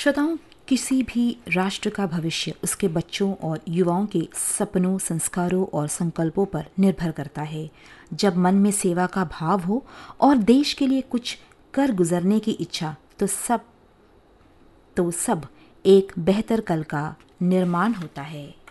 श्रोताओं, किसी भी राष्ट्र का भविष्य उसके बच्चों और युवाओं के सपनों, संस्कारों और संकल्पों पर निर्भर करता है। जब मन में सेवा का भाव हो और देश के लिए कुछ कर गुजरने की इच्छा, तो सब एक बेहतर कल का निर्माण होता है।